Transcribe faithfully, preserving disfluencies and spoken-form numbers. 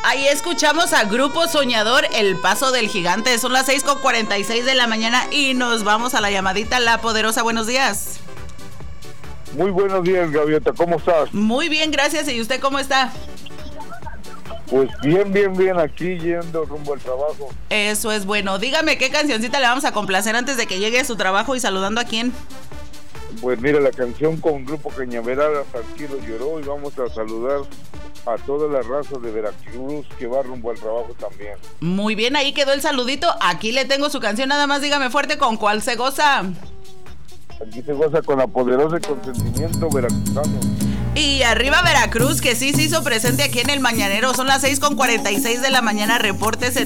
Ahí escuchamos a Grupo Soñador, El Paso del Gigante. Son las seis con cuarenta y seis de la mañana y nos vamos a la llamadita La Poderosa. Buenos días. Muy buenos días, Gaviota. ¿Cómo estás? Muy bien, gracias. ¿Y usted cómo está? Pues bien, bien, bien. Aquí yendo rumbo al trabajo. Eso es bueno. Dígame qué cancioncita le vamos a complacer antes de que llegue a su trabajo y saludando a quién. Pues mira, la canción con Grupo Cañaveral, Tranquilo Lloró, y vamos a saludar a toda la raza de Veracruz que va rumbo al trabajo también. Muy bien, ahí quedó el saludito. Aquí le tengo su canción, nada más dígame fuerte con cuál se goza. Aquí se goza con La Poderosa y Consentimiento Veracruzano. Y arriba Veracruz, que sí se hizo presente aquí en el Mañanero. Son las seis con cuarenta y seis de la mañana, repórtese.